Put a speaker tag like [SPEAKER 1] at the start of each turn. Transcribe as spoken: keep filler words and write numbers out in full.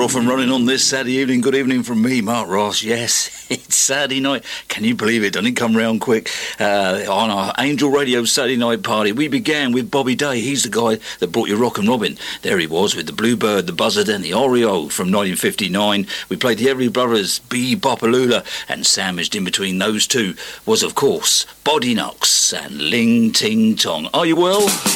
[SPEAKER 1] off and running on this Saturday evening. Good evening from me, Mark Ross. Yes, it's Saturday night. Can you believe it? Doesn't it come round quick? Uh, on our Angel Radio Saturday night party, we began with Bobby Day. He's the guy that brought you Rock and Robin. There he was with the Bluebird, the Buzzard and the Oreo from nineteen fifty-nine. We played the Everly Brothers, Bee Bopaloola, and sandwiched in between those two was, of course, Body Knocks and Ling Ting Tong. Are you well?